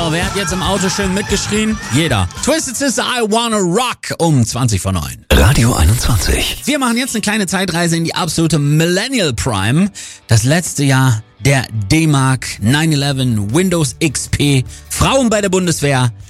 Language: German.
Wer hat jetzt im Auto schön mitgeschrien? Jeder. Twisted Sister, I Wanna Rock um 20 vor 9. Radio 21. Wir machen jetzt eine kleine Zeitreise in die absolute Millennial Prime. Das letzte Jahr der D-Mark, 9/11, Windows XP, Frauen bei der Bundeswehr,